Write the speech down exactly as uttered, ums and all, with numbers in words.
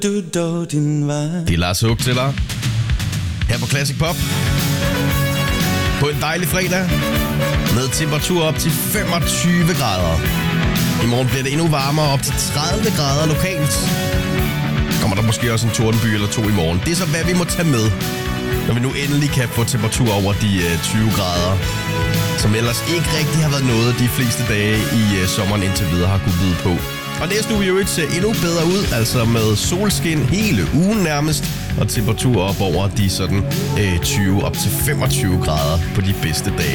Du dog din vej. Det er Lars Hug til dig. Her på Classic Pop. På en dejlig fredag. Med temperatur op til femogtyve grader. I morgen bliver det endnu varmere, op til tredive grader lokalt. Kommer der måske også en tordenby eller to i morgen. Det er så, hvad vi må tage med, når vi nu endelig kan få temperatur over de uh, tyve grader. Som ellers ikke rigtig har været noget de fleste dage i uh, sommeren indtil videre har kunne byde på. Og næste uge jo ser endnu bedre ud, altså med solskin hele ugen nærmest, og temperatur op over de sådan øh, tyve op til femogtyve grader på de bedste dage.